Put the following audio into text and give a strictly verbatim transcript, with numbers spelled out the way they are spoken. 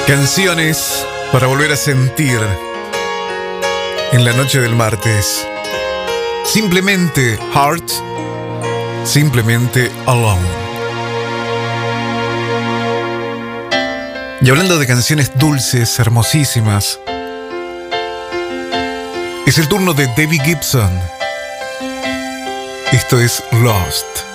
Canciones para volver a sentir en la noche del martes. Simplemente Heart, simplemente Alone. Y hablando de canciones dulces, hermosísimas, es el turno de Debbie Gibson. Esto es Lost.